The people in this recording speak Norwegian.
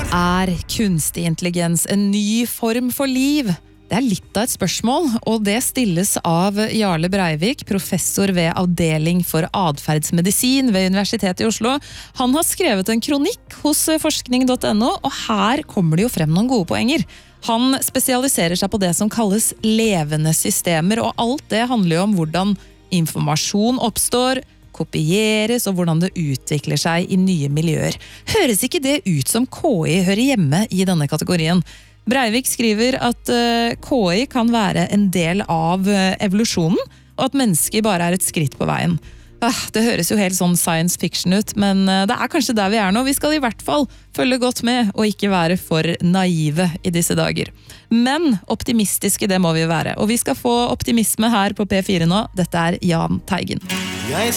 Kunstig intelligens en ny form for liv? Det litt av et spørsmål, og det stilles av Jarle Breivik, professor ved avdeling for adferdsmedisin ved Universitetet i Oslo. Han har skrevet en kronikk hos forskning.no, og her kommer det jo frem noen gode poenger. Han spesialiserer seg på det som kalles levende systemer, og alt det handler jo om hvordan informasjon oppstår, kopieres og hvordan det utvikler seg i nye miljøer. Høres ikke det ut som KI hører hjemme i denne kategorien? Breivik skriver at KI kan være en del av evolusjonen, og at mennesker bare et skritt på veien. Det høres jo helt sånn science fiction ut, men det kanskje der vi nå. Vi skal i hvert fall følge godt med, og ikke være for naive i disse dager. Men optimistiske det må vi være, og vi skal få optimisme her på P4 nå. Dette Jahn Teigen. Jeg